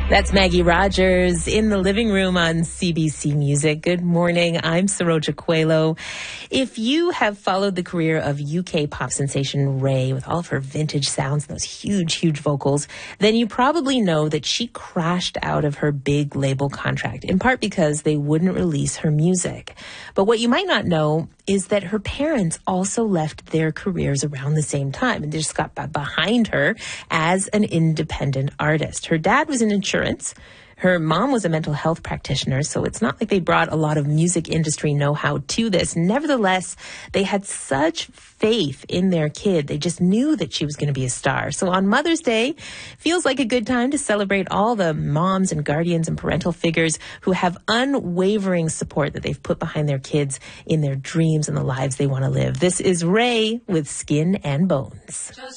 That's Maggie Rogers in the living room on CBC Music. Good morning. I'm Saroja Coelho. If you have followed the career of UK pop sensation Ray with all of her vintage sounds and those huge vocals, then you probably know that she crashed out of her big label contract, in part because they wouldn't release her music. But what you might not know is that her parents also left their careers around the same time and just got behind her as an independent artist. Her dad was in insurance. Her mom was a mental health practitioner, so it's not like they brought a lot of music industry know-how to this. Nevertheless, they had such faith in their kid. They just knew that she was going to be a star. So on Mother's Day, feels like a good time to celebrate all the moms and guardians and parental figures who have unwavering support that they've put behind their kids in their dreams and the lives they want to live. This is Ray with Skin and Bones.